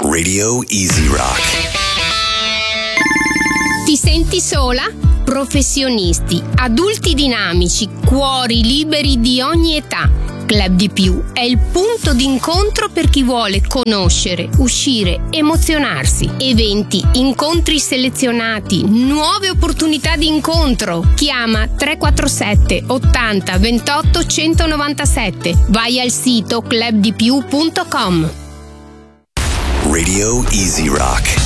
Radio Easy Rock. Ti senti sola? Professionisti, adulti dinamici, cuori liberi di ogni età. Club di Più è il punto d'incontro per chi vuole conoscere, uscire, emozionarsi. Eventi, incontri selezionati, nuove opportunità di incontro. Chiama 347 80 28 197. Vai al sito clubdipiù.com. Radio Easy Rock.